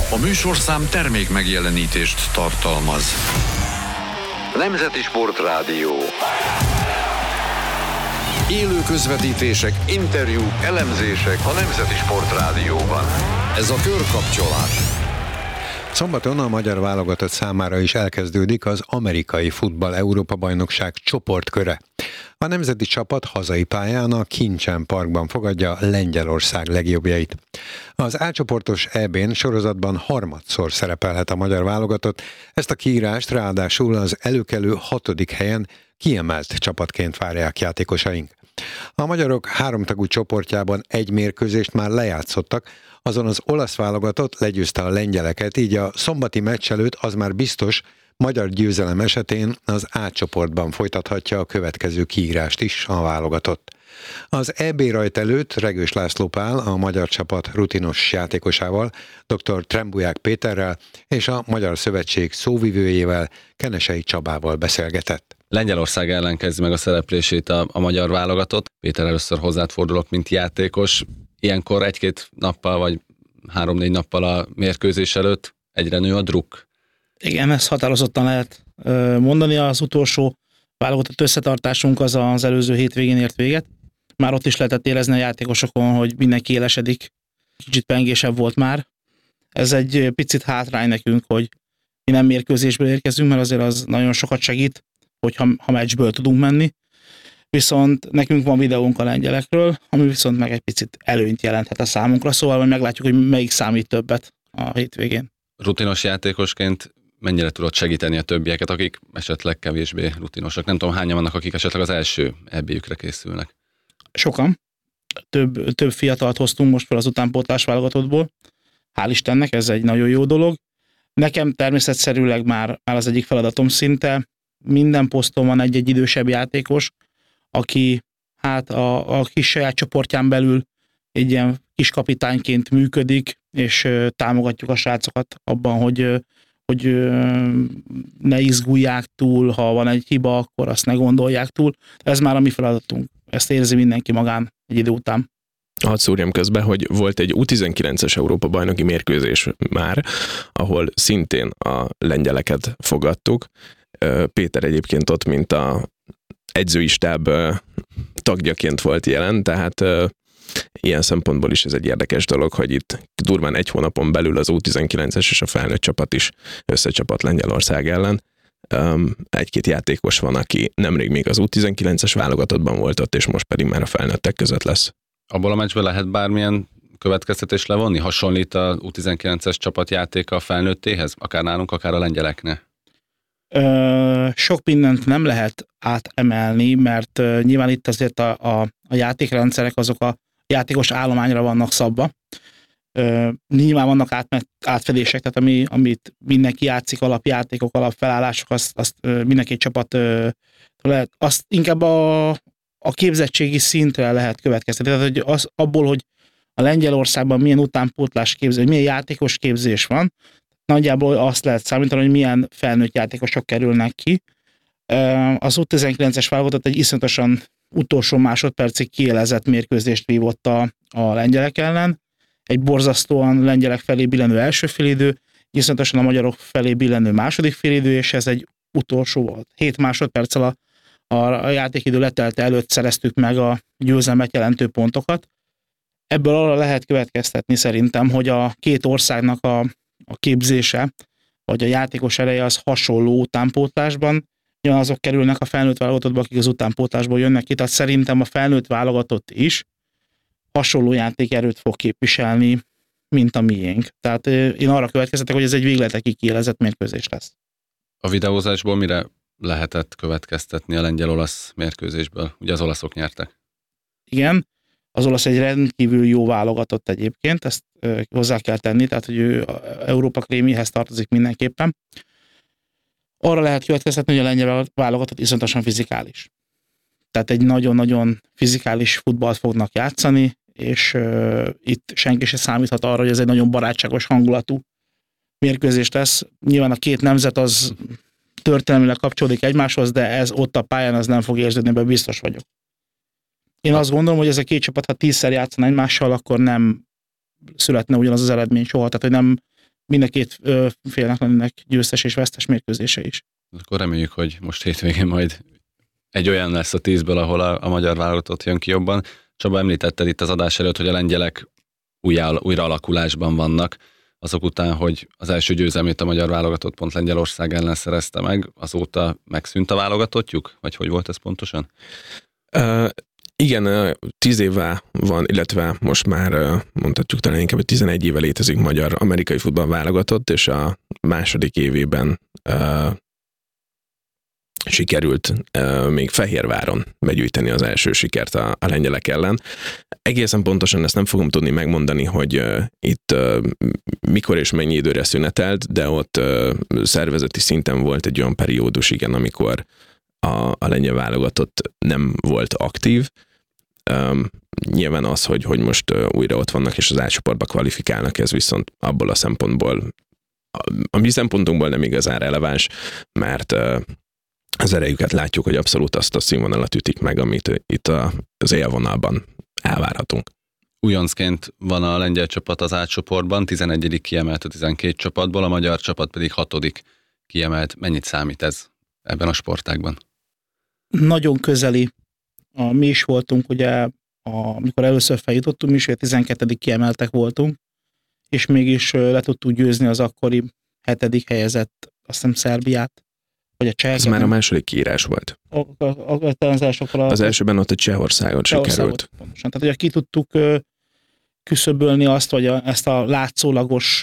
A műsorszám termék megjelenítést tartalmaz. Nemzeti Sportrádió. Élő közvetítések, interjúk, elemzések a Nemzeti Sportrádióban. Ez a Körkapcsolás. Szombaton a magyar válogatott számára is elkezdődik az amerikai futball Európa-bajnokság csoportköre. A nemzeti csapat hazai pályán a Kincsen Parkban fogadja Lengyelország legjobbjait. Az A-csoportos EB-n sorozatban harmadszor szerepelhet a magyar válogatott, ezt a kiírást ráadásul az előkelő 6. helyen kiemelt csapatként várják játékosaink. A magyarok háromtagú csoportjában egy mérkőzést már lejátszottak, azon az olasz válogatott legyőzte a lengyeleket, így a szombati meccs előtt az már biztos, magyar győzelem esetén az A csoportban folytathatja a következő kiírást is a válogatott. Az EB rajt előtt Regős László Pál, a magyar csapat rutinos játékosával, dr. Trembuják Péterrel és a Magyar Szövetség szóvivőjével, Kenesei Csabával beszélgetett. Lengyelország ellen kezdi meg a szereplését a magyar válogatott. Péter, először hozzád fordulok, mint játékos. Ilyenkor 1-2 nappal vagy 3-4 nappal a mérkőzés előtt egyre nő a drukk. Igen, ezt határozottan lehet mondani. Az utolsó válogatott összetartásunk az előző hétvégén ért véget. Már ott is lehetett érezni a játékosokon, hogy mindenki élesedik. Kicsit pengésebb volt már. Ez egy picit hátrány nekünk, hogy mi nem mérkőzésből érkezünk, mert azért az nagyon sokat segít, hogyha meccsből tudunk menni. Viszont nekünk van videónk a lengyelekről, ami viszont meg egy picit előnyt jelenthet a számunkra, szóval majd meglátjuk, hogy melyik számít többet a hétvégén. Rutinos játékosként mennyire tudod segíteni a többieket, akik esetleg kevésbé rutinosak? Nem tudom, hányan vannak, akik esetleg az első EB-jükre készülnek. Sokan. Több fiatalt hoztunk most fel az utánpótlás válogatottból. Hál' Istennek, ez egy nagyon jó dolog. Nekem természetszerűleg már az egyik feladatom szinte. Minden poszton van egy idősebb játékos, aki hát a kis saját csoportján belül egy ilyen kis kapitányként működik, és támogatjuk a srácokat abban, hogy ne izgulják túl, ha van egy hiba, akkor azt ne gondolják túl. Ez már a mi feladatunk. Ezt érzi mindenki magán egy idő után. Hadd szúrjam közbe, hogy volt egy U19-es Európa-bajnoki mérkőzés már, ahol szintén a lengyeleket fogadtuk. Péter egyébként ott, mint a edzői stáb tagjaként volt jelen, tehát ilyen szempontból is ez egy érdekes dolog, hogy itt durván egy hónapon belül az U19-es és a felnőtt csapat is összecsapat Lengyelország ellen. Egy-két játékos van, aki nemrég még az U19-es válogatottban volt ott, és most pedig már a felnőttek között lesz. Abból a meccsből lehet bármilyen következtetés levonni? Hasonlít a U19-es csapatjátéka a felnőttéhez? Akár nálunk, akár a lengyeleknél? Sok mindent nem lehet átemelni, mert nyilván itt azért a játékrendszerek azok a játékos állományra vannak szabva. Nyilván vannak átfedések, tehát amit mindenki játszik, alapjátékok, alapfelállások, azt mindenki csapat lehet. Azt inkább a képzettségi szintre lehet következtetni. Tehát hogy abból, hogy a Lengyelországban milyen utánpótlás képzés, milyen játékos képzés van, nagyjából azt lehet számítani, hogy milyen felnőtt játékosok kerülnek ki. Az U19-es válogatott egy iszonyatosan utolsó másodpercig kiélezett mérkőzést vívott a lengyelek ellen. Egy borzasztóan lengyelek felé billenő első félidő, iszonyatosan a magyarok felé billenő második félidő, és ez egy utolsó volt. 7 másodperccel a játékidő letelte előtt szereztük meg a győzelmet jelentő pontokat. Ebből arra lehet következtetni szerintem, hogy a két országnak a képzése, vagy a játékos ereje az hasonló utánpótlásban, azok kerülnek a felnőtt válogatottba, akik az utánpótlásból jönnek ki, tehát szerintem a felnőtt válogatott is hasonló játékerőt fog képviselni, mint a miénk. Tehát én arra következtetek, hogy ez egy végletekig kiélezett mérkőzés lesz. A videózásból mire lehetett következtetni a lengyel-olasz mérkőzésből? Ugye az olaszok nyertek. Igen, az olasz egy rendkívül jó válogatott egyébként, ezt hozzá kell tenni, tehát hogy ő Európa krémjéhez tartozik mindenképpen. Arra lehet következtetni, hogy a lengyel válogatott iszonyatosan fizikális. Tehát egy nagyon-nagyon fizikális futballt fognak játszani, és itt senki se számíthat arra, hogy ez egy nagyon barátságos hangulatú mérkőzés lesz. Nyilván a két nemzet az történelmileg kapcsolódik egymáshoz, de ez ott a pályán az nem fog érződni, ebben biztos vagyok. Én azt gondolom, hogy ez a két csapat, ha 10-szer játszana egymással, akkor nem születne ugyanaz az eredmény soha, tehát hogy mind a két félnek lennének győztes és vesztes mérkőzése is. Akkor reméljük, hogy most hétvégén majd egy olyan lesz a 10-ből, ahol a magyar válogatott jön ki jobban. Csaba, említetted itt az adás előtt, hogy a lengyelek újra alakulásban vannak, azok után, hogy az első győzelmét a magyar válogatott pont Lengyelország ellen szerezte meg, azóta megszűnt a válogatottjuk? Vagy hogy volt ez pontosan? Igen, 10 évvel van, illetve most már mondhatjuk talán inkább 11 éve létezik magyar amerikai futball válogatott, és a második évében sikerült még Fehérváron begyűjteni az első sikert a lengyelek ellen. Egészen pontosan ezt nem fogom tudni megmondani, hogy itt mikor és mennyi időre szünetelt, de ott szervezeti szinten volt egy olyan periódus, igen, amikor a lengyel válogatott nem volt aktív. Nyilván az, hogy most újra ott vannak és az A-csoportba kvalifikálnak, ez viszont abból a szempontból, a mi szempontunkból nem igazán releváns, mert az erejüket látjuk, hogy abszolút azt a színvonalat ütik meg, amit itt az élvonalban elvárhatunk. Újoncként van a lengyel csapat az A-csoportban, 11. kiemelt a 12 csapatból, a magyar csapat pedig 6. kiemelt. Mennyit számít ez ebben a sportágban? Nagyon közeli. Mi is voltunk, ugye, amikor először feljutottunk, mi is 12. kiemeltek voltunk, és mégis le tudtuk győzni az akkori 7. helyezett, azt hiszem Szerbiát, vagy a cseheket. Ez már a második kiírás volt. Az elsőben ott a Csehországot sikerült. Pontosan. Tehát, ugye ki tudtuk küszöbölni azt, vagy ezt a látszólagos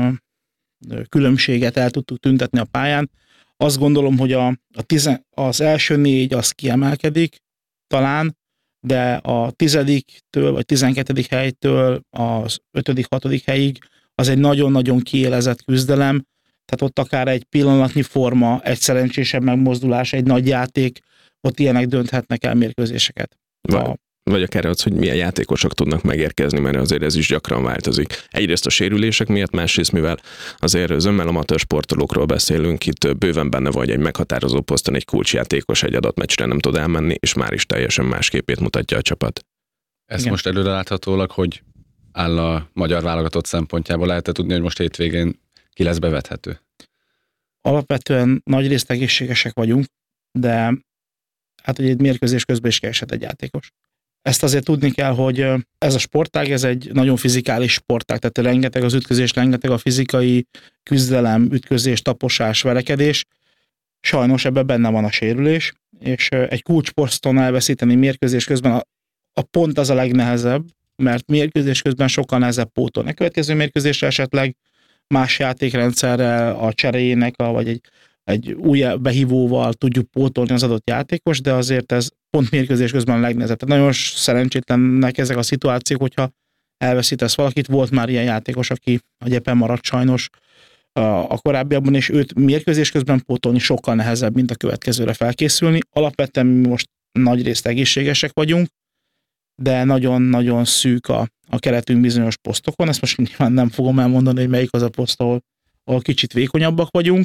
különbséget el tudtuk tüntetni a pályán. Azt gondolom, hogy az első 4 az kiemelkedik, talán, de a 10-től vagy 12. helytől az 5.-6. helyig az egy nagyon-nagyon kiélezett küzdelem, tehát ott akár egy pillanatnyi forma, egy szerencsésebb megmozdulás, egy nagy játék, ott ilyenek dönthetnek el mérkőzéseket. Vagy akár az, hogy milyen játékosok tudnak megérkezni, mert azért ez is gyakran változik. Egyrészt a sérülések miatt, másrészt mivel azért zömmel amatőr sportolókról beszélünk, itt bőven benne vagy egy meghatározó poszton egy kulcsjátékos egy adott meccsre nem tud elmenni, és már is teljesen más képét mutatja a csapat. Ezt most előreláthatólag, hogy áll a magyar válogatott szempontjából, lehet tudni, hogy most hétvégén ki lesz bevethető? Alapvetően nagyrészt egészségesek vagyunk, de hát ugye egy mérkőzés közben is keresett egy játékos. Ezt azért tudni kell, hogy ez a sportág, ez egy nagyon fizikális sportág, tehát rengeteg az ütközés, rengeteg a fizikai küzdelem, ütközés, taposás, verekedés. Sajnos ebben benne van a sérülés, és egy kulcsposzton elveszíteni mérkőzés közben a pont az a legnehezebb, mert mérkőzés közben sokkal nehezebb pótolni. A következő mérkőzésre esetleg más játékrendszerrel, a cseréjének, vagy egy új behívóval tudjuk pótolni az adott játékos, de azért ez pont mérkőzés közben a legnehezebb. Tehát nagyon szerencsétlennek ezek a szituációk, hogyha elveszítesz valakit. Volt már ilyen játékos, aki a gyepen maradt sajnos a korábbiakban, és őt mérkőzés közben pótolni sokkal nehezebb, mint a következőre felkészülni. Alapvetően mi most nagyrészt egészségesek vagyunk, de nagyon-nagyon szűk a keretünk bizonyos posztokon. Ezt most nyilván nem fogom elmondani, hogy melyik az a poszt, ahol kicsit vékonyabbak vagyunk,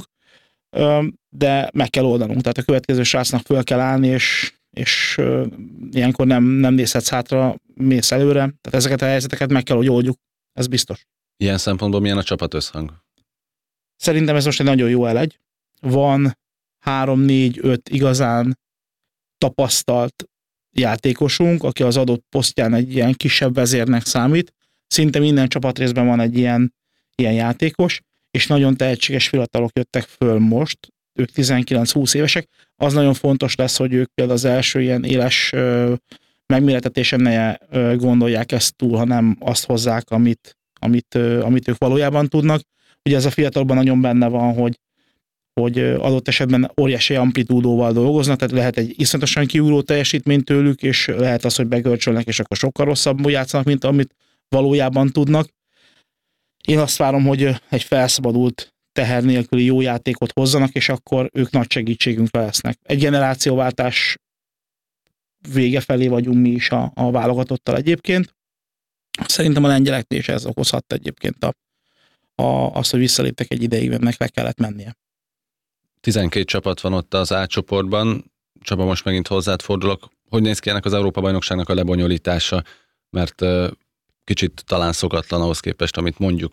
de meg kell oldanunk. Tehát a következő srácnak föl kell állni, és ilyenkor nem nézhetsz hátra, mész előre. Tehát ezeket a helyzeteket meg kell, hogy oldjuk. Ez biztos. Ilyen szempontból milyen a csapat összhang? Szerintem ez most egy nagyon jó elegy. Van 3-4-5 igazán tapasztalt játékosunk, aki az adott posztján egy ilyen kisebb vezérnek számít. Szinte minden csapatrészben van egy ilyen játékos, és nagyon tehetséges fiatalok jöttek föl most, ők 19-20 évesek. Az nagyon fontos lesz, hogy ők például az első ilyen éles megméretetésen ne gondolják ezt túl, hanem azt hozzák, amit ők valójában tudnak. Ugye ez a fiatalban nagyon benne van, hogy adott esetben óriási amplitúdóval dolgoznak, tehát lehet egy iszonyatosan kiugró teljesítmény tőlük, és lehet az, hogy begörcsölnek, és akkor sokkal rosszabbul játszanak, mint amit valójában tudnak. Én azt várom, hogy egy felszabadult teher nélküli jó játékot hozzanak, és akkor ők nagy segítségünkre lesznek. Egy generációváltás vége felé vagyunk mi is a válogatottal egyébként. Szerintem a lengyeleknél is ez okozhatta egyébként azt, hogy visszaléptek egy ideig, ennek le kellett mennie. 12 csapat van ott az A-csoportban. Csaba, most megint hozzád fordulok. Hogy néz ki ennek az Európa-bajnokságnak a lebonyolítása? Mert kicsit talán szokatlan ahhoz képest, amit mondjuk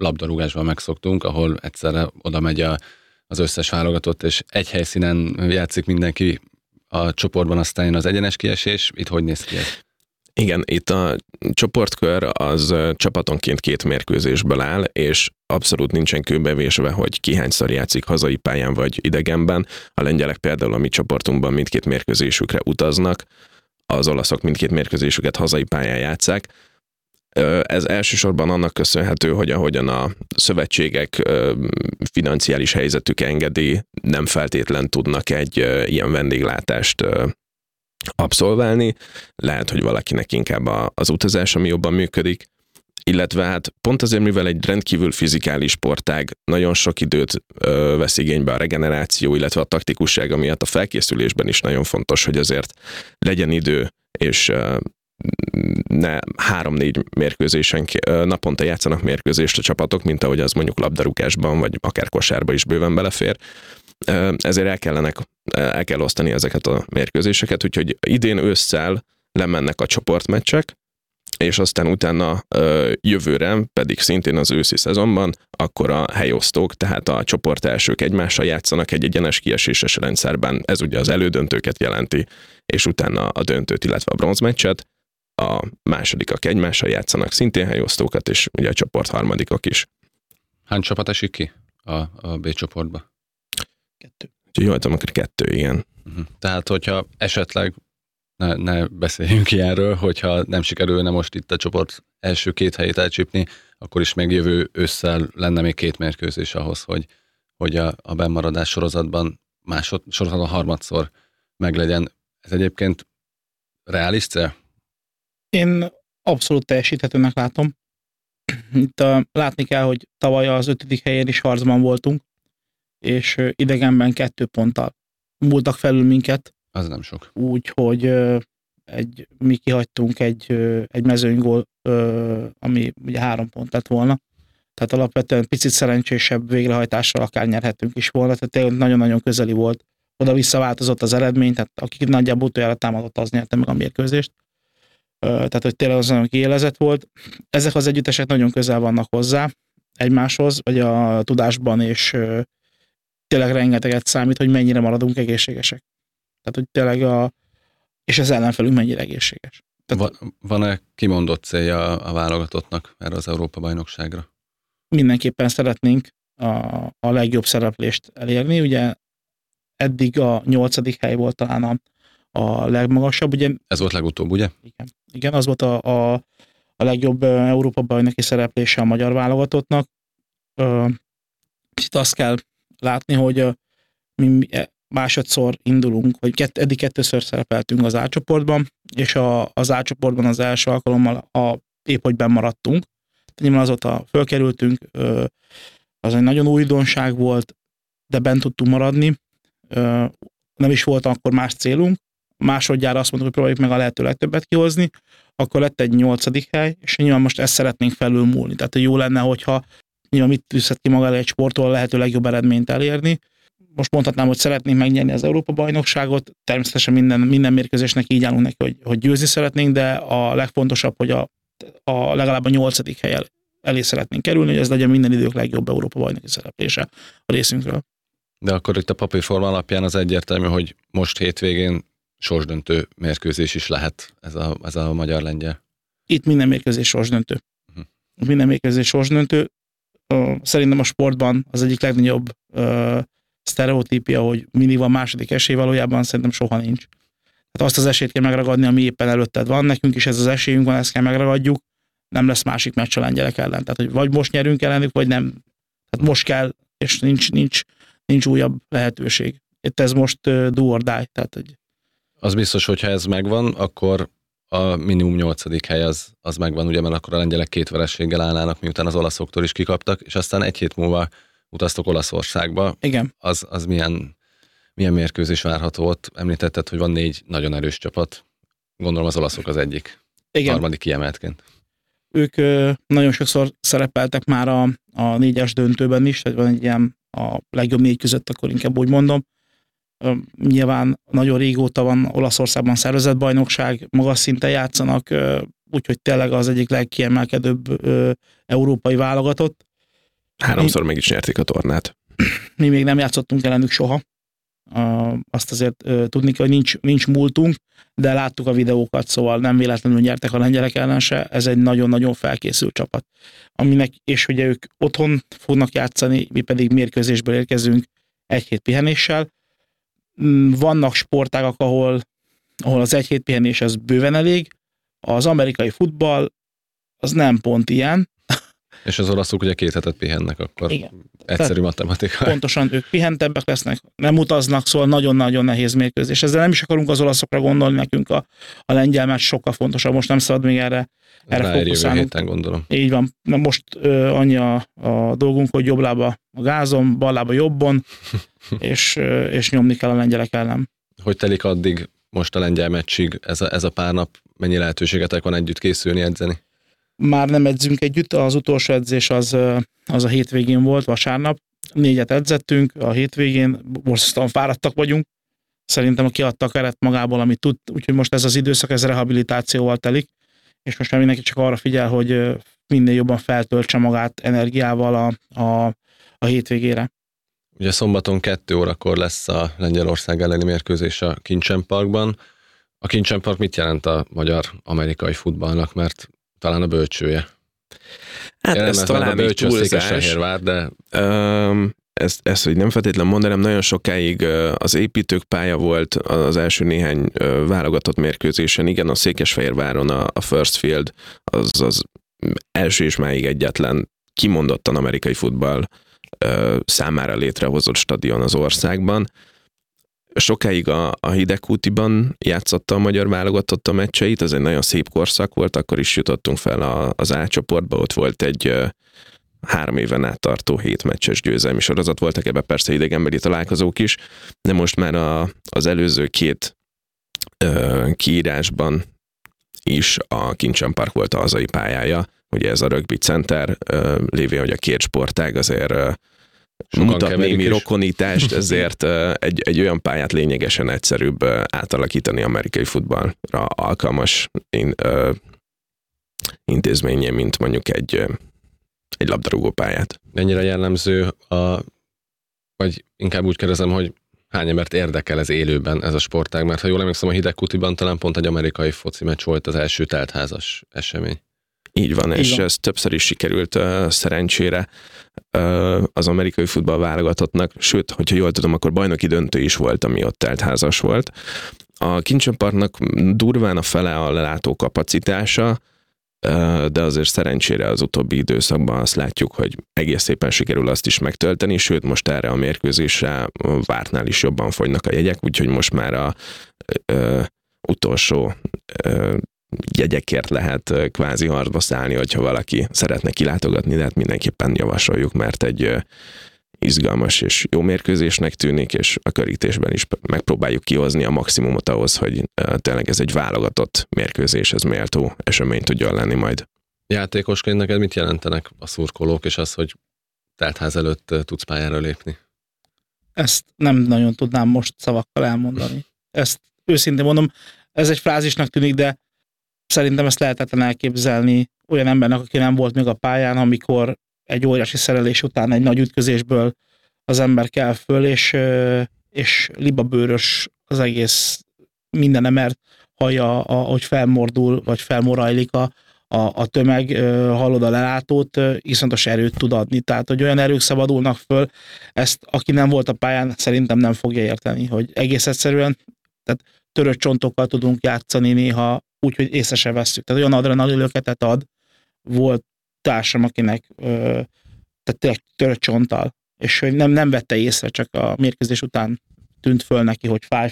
labdarúgásban megszoktunk, ahol egyszerre oda megy az összes válogatott, és egy helyszínen játszik mindenki a csoportban, aztán jön az egyenes kiesés. Itt hogy néz ki ez? Igen, itt a csoportkör az csapatonként 2 mérkőzésből áll, és abszolút nincsen kőbevésve, hogy ki hányszor játszik hazai pályán vagy idegenben. A lengyelek például a mi csoportunkban mindkét mérkőzésükre utaznak, az olaszok mindkét mérkőzésüket hazai pályán játsszák. Ez elsősorban annak köszönhető, hogy ahogyan a szövetségek financiális helyzetük engedi, nem feltétlen tudnak egy ilyen vendéglátást abszolválni. Lehet, hogy valakinek inkább az utazás, ami jobban működik, illetve hát pont azért, mivel egy rendkívül fizikális sportág, nagyon sok időt vesz igénybe a regeneráció, illetve a taktikussága miatt a felkészülésben is nagyon fontos, hogy azért legyen idő, és ne 3-4 mérkőzésen naponta játszanak mérkőzést a csapatok, mint ahogy az mondjuk labdarúgásban, vagy akár kosárba is bőven belefér. Ezért el kell osztani ezeket a mérkőzéseket, úgyhogy idén ősszel lemennek a csoportmeccsek, és aztán utána jövőre, pedig szintén az őszi szezonban, akkor a helyosztók, tehát a csoport elsők egymással játszanak egy egyenes kieséses rendszerben, ez ugye az elődöntőket jelenti, és utána a döntőt, illetve a bronzmeccset, a másodikak egymással játszanak szintén helyosztókat, és ugye a csoport harmadikok is. Hány csapat esik ki a B csoportba? 2. Úgyhogy jól tudom, akkor 2, igen. Tehát, hogyha esetleg, ne beszéljünk ilyenről, hogyha nem sikerülne most itt a csoport első 2 helyét elcsípni, akkor is még jövő ősszel lenne még 2 mérkőzés ahhoz, hogy a bennmaradás sorozatban sorozatban harmadszor meglegyen. Ez egyébként reális cél? Én abszolút teljesíthetőnek látom. Itt látni kell, hogy tavaly az 5. helyen is harcban voltunk, és idegenben 2 ponttal múltak felül minket. Az nem sok. Úgyhogy mi kihagytunk egy mezőnygól, ami ugye 3 pont lett volna. Tehát alapvetően picit szerencsésebb végrehajtással akár nyerhetünk is volna. Tehát tényleg nagyon-nagyon közeli volt. Oda-vissza változott az eredmény, tehát aki nagyjából utoljára támadott, az nyerte meg a mérkőzést. Tehát, hogy tényleg az nagyon kiélezett volt. Ezek az együttesek nagyon közel vannak hozzá egymáshoz, vagy a tudásban, és tényleg rengeteget számít, hogy mennyire maradunk egészségesek. Tehát, hogy tényleg és az ellenfelünk mennyire egészséges. Tehát, van-e kimondott célja a válogatottnak erre az Európa-bajnokságra? Mindenképpen szeretnénk a legjobb szereplést elérni. Ugye eddig a 8. hely volt talán a legmagasabb. Ugye, ez volt legutóbb, ugye? Igen, az volt a legjobb Európa-bajnoki szereplése a magyar válogatottnak. Itt azt kell látni, hogy mi másodszor indulunk, vagy eddig 2-ször szerepeltünk az A csoportban, és az A csoportban az első alkalommal épp hogy bennmaradtunk. Nyilván azóta fölkerültünk, az egy nagyon újdonság volt, de bent tudtunk maradni. Nem is volt akkor más célunk. Másodjára azt mondtuk, hogy próbáljuk meg a lehető legtöbbet kihozni, akkor lett egy 8. hely, és nyilván most ezt szeretnénk felülmúlni. Tehát jó lenne, hogyha nyilván mit tűzhet ki maga egy sporttól a lehető legjobb eredményt elérni. Most mondhatnám, hogy szeretnénk megnyerni az Európa-bajnokságot, természetesen minden mérkőzésnek így állunk neki, hogy győzni szeretnénk, de a legfontosabb, hogy legalább a 8. hely elé szeretnénk kerülni, hogy ez legyen minden idők legjobb Európa-bajnoki szereplése a részünkről. De akkor itt a papírforma alapján az egyértelmű, hogy most hétvégén sorsdöntő mérkőzés is lehet ez a magyar-lengyel. Itt minden mérkőzés sorsdöntő. Minden mérkőzés sorsdöntő. Szerintem a sportban az egyik legnagyobb sztereotípia, hogy mindig van második esély, valójában szerintem soha nincs. Tehát azt az esélyt kell megragadni, ami éppen előtted van. Nekünk is ez az esélyünk van, ezt kell megragadjuk. Nem lesz másik meccs a lengyelek ellen. Tehát, hogy vagy most nyerünk ellenük, vagy nem. Tehát most kell, és nincs újabb lehetőség. Itt ez most do or die. Tehát, hogy az biztos, hogyha ez megvan, akkor a minimum 8. hely az megvan, ugye, mert akkor a lengyelek 2 vereséggel állnának, miután az olaszoktól is kikaptak, és aztán 1 hét múlva utaztok Olaszországba. Igen. Az milyen mérkőzés várható ott? Említetted, hogy van 4 nagyon erős csapat. Gondolom az olaszok az egyik. Igen. Harmadik kiemeltként. Ők nagyon sokszor szerepeltek már a 4-es döntőben is, tehát van egy ilyen a legjobb 4 között, akkor inkább úgy mondom. Nyilván nagyon régóta van Olaszországban szervezett bajnokság, magas szinten játszanak, úgyhogy tényleg az egyik legkiemelkedőbb európai válogatott. 3-szor meg is nyerték a tornát. Mi még nem játszottunk ellenük soha. Azt azért tudni kell, hogy nincs múltunk, de láttuk a videókat, szóval nem véletlenül nyertek a lengyelek ellen se. Ez egy nagyon-nagyon felkészült csapat. És ugye ők otthon fognak játszani, mi pedig mérkőzésből érkezünk 1 hét pihenéssel. Vannak sportágak, ahol az 1 hét pihenés az bőven elég. Az amerikai futball az nem pont ilyen. És az olaszok ugye 2 hetet pihennek, akkor igen. Egyszerű matematika. Pontosan ők pihentebbek lesznek, nem utaznak, szóval nagyon-nagyon nehéz mérkőzés. Ezzel nem is akarunk az olaszokra gondolni, nekünk a lengyel meccs sokkal fontosabb, most nem szabad még erre fókuszálnunk. Héten gondolom. Így van, most annyi a dolgunk, hogy jobb lába a gázon, bal lába jobbon, és nyomni kell a lengyelek ellen. Hogy telik addig most a lengyel meccsig ez a pár nap, mennyi lehetőségetek van együtt készülni, edzeni? Már nem edzünk együtt, az utolsó edzés az a hétvégén volt, vasárnap. 4 edzettünk a hétvégén, borzasztóan fáradtak vagyunk. Szerintem kiadta a keret magából, amit tud, úgyhogy most ez az időszak, ez rehabilitációval telik, és most már mindenki csak arra figyel, hogy minél jobban feltöltse magát energiával a hétvégére. Ugye szombaton 2 órakor lesz a Lengyelország elleni mérkőzés a Kincsen Parkban. A Kincsen Park mit jelent a magyar-amerikai futballnak, mert talán a bölcsője. Hát ez talán egy túlzás. De... Ezt, hogy nem feltétlenül mondanám, nagyon sokáig az építők pálya volt az első néhány válogatott mérkőzésen. Igen, a Székesfehérváron a First Field az első és máig egyetlen kimondottan amerikai futball számára létrehozott stadion az országban. Sokáig a Hidegkútiban játszotta a magyar válogatott a meccseit, ez egy nagyon szép korszak volt, akkor is jutottunk fel az A csoportba, ott volt egy 3 éven át tartó 7 meccses győzelmi sorozat, voltak ebben persze idegenbeli találkozók is, de most már az előző 2 kiírásban is a Kincsen Park volt a hazai pályája, ugye ez a Rugby Center, lévén, hogy a 2 sportág azért mutat némi rokonítást, ezért egy olyan pályát lényegesen egyszerűbb átalakítani amerikai futballra alkalmas intézménye, mint mondjuk egy labdarúgó pályát. Mennyire jellemző, vagy inkább úgy kérdezem, hogy hány embert érdekel ez élőben, ez a sportág, mert ha jól emlékszem, a Hidegkútiban talán pont egy amerikai foci meccs volt az első teltházas esemény. Így van, és ez többször is sikerült szerencsére az amerikai futball válogatottnak, sőt, hogyha jól tudom, akkor bajnoki döntő is volt, ami ott teltházas volt. A Kincsen Parknak durván a fele a lelátó kapacitása, de azért szerencsére az utóbbi időszakban azt látjuk, hogy egész szépen sikerül azt is megtölteni, sőt most erre a mérkőzésre vártnál is jobban fogynak a jegyek, úgyhogy most már a utolsó jegyekért lehet kvázi harcba szállni, hogyha valaki szeretne kilátogatni, de hát mindenképpen javasoljuk, mert egy izgalmas és jó mérkőzésnek tűnik, és a körítésben is megpróbáljuk kihozni a maximumot ahhoz, hogy tényleg ez egy válogatott mérkőzés, ez méltó esemény tudjon lenni majd. Játékosként neked mit jelentenek a szurkolók, és az, hogy teltház előtt tudsz pályára lépni? Ezt nem nagyon tudnám most szavakkal elmondani. Ezt őszintén mondom, ez egy frázisnak tűnik, de szerintem ezt lehetetlen elképzelni olyan embernek, aki nem volt még a pályán, amikor egy óriási szerelés után egy nagy ütközésből az ember kell föl, és libabőrös az egész mindenem, mert hallja, hogy felmordul, vagy felmorajlik a tömeg, hallod a lelátót, iszonyatos erőt tud adni. Tehát, hogy olyan erők szabadulnak föl, ezt aki nem volt a pályán, szerintem nem fogja érteni, hogy egész egyszerűen tehát törött csontokkal tudunk játszani néha, úgyhogy észre se vesszük. Tehát olyan adrenalinlöketet ad, volt társam, akinek tehát tényleg törött csonttal, és hogy nem vette észre, csak a mérkőzés után tűnt föl neki, hogy fáj